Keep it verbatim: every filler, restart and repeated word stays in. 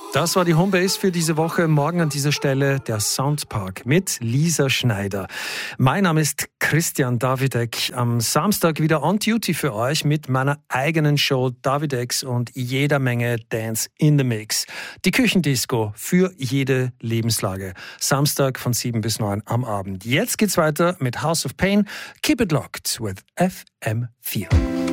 Das war die Homebase für diese Woche. Morgen an dieser Stelle der Soundpark mit Lisa Schneider. Mein Name ist Christian Davidek. Am Samstag wieder on duty für euch mit meiner eigenen Show Davidex und jeder Menge Dance in the Mix. Die Küchendisco für jede Lebenslage. Samstag von sieben bis neun am Abend. Jetzt geht's weiter mit House of Pain. Keep it locked with F M vier.